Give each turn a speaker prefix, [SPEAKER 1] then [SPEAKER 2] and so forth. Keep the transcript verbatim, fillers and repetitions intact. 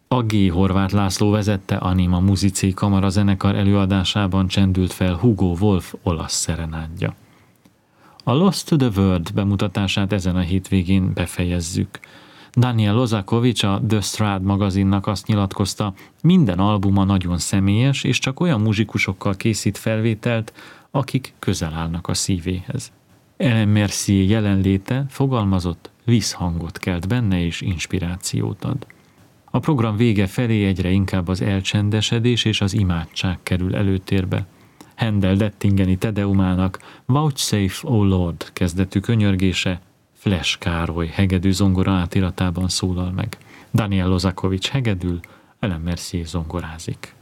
[SPEAKER 1] A G. Horváth László vezette Anima Musici kamara zenekar előadásában csendült fel Hugo Wolf olasz szerenádja. A Lost to the World bemutatását ezen a hétvégén befejezzük. Daniel Lozakovics, a The Strad magazinnak azt nyilatkozta, minden albuma nagyon személyes, és csak olyan muzsikusokkal készít felvételt, akik közel állnak a szívéhez. Ellen Mercier jelenléte, fogalmazott, visszhangot kelt benne és inspirációt ad. A program vége felé egyre inkább az elcsendesedés és az imádság kerül előtérbe. Handel Dettingeni Tedeumának Vouchsafe, O Lord kezdetű könyörgése Flash Károly hegedű zongora átiratában szólal meg. Daniel Lozakovics hegedül, Ellen Mercier zongorázik.